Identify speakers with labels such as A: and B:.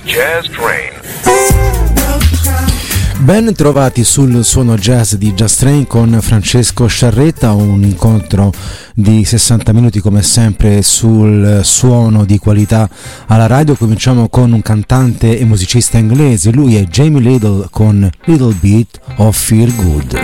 A: Jazz Train.
B: Ben trovati sul suono jazz di Jazz Train con Francesco Sciarretta, un incontro di 60 minuti come sempre sul suono di qualità alla radio. Cominciamo con un cantante e musicista inglese, lui è Jamie Lidl con Little Bit of Feel Good.